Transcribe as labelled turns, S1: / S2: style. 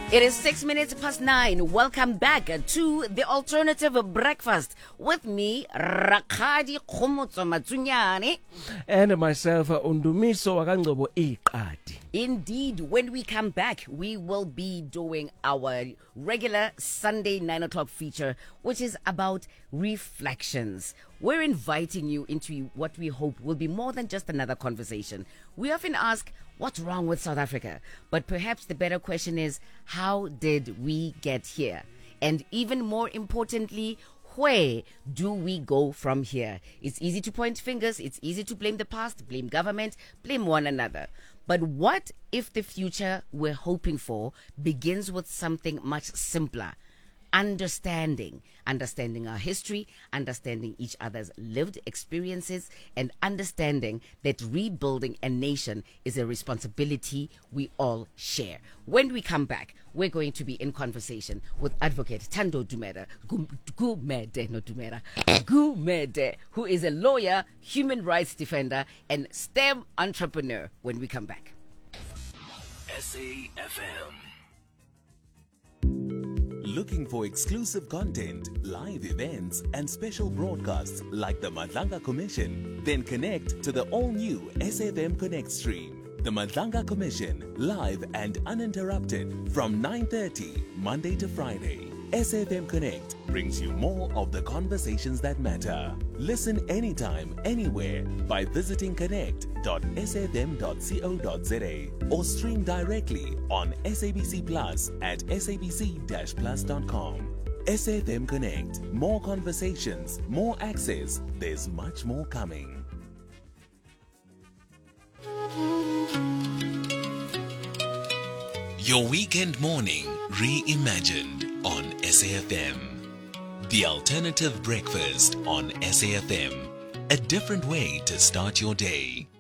S1: It is 6 minutes past 9. Welcome back to the Alternative Breakfast with me, Rakadi Khomotso Matsunyane.
S2: And myself, Undumiso Wakangcobo Iqadi.
S1: Indeed, when we come back, we will be doing our regular Sunday 9 o'clock feature, which is about reflections. We're inviting you into what we hope will be more than just another conversation. We often ask, what's wrong with South Africa? But perhaps the better question is, how did we get here? And even more importantly, where do we go from here? It's easy to point fingers. It's easy to blame the past, blame government, blame one another. But what if the future we're hoping for begins with something much simpler? Understanding our history, understanding each other's lived experiences, and understanding that rebuilding a nation is a responsibility we all share. When we come back, we're going to be in conversation with Advocate Thando Gumede, who is a lawyer, human rights defender, and STEM entrepreneur. When we come back.
S3: SAFM.
S4: Looking for exclusive content, live events, and special broadcasts like the Madlanga Commission? Then connect to the all-new SAFM Connect stream. The Madlanga Commission, live and uninterrupted from 9:30 Monday to Friday. SAFM Connect brings you more of the conversations that matter. Listen anytime, anywhere by visiting connect.safm.co.za or stream directly on SABC Plus at sabc-plus.com. SAFM Connect. More conversations, more access. There's much more coming. Your weekend morning reimagined on SAFM. The Alternative Breakfast on SAFM. A different way to start your day.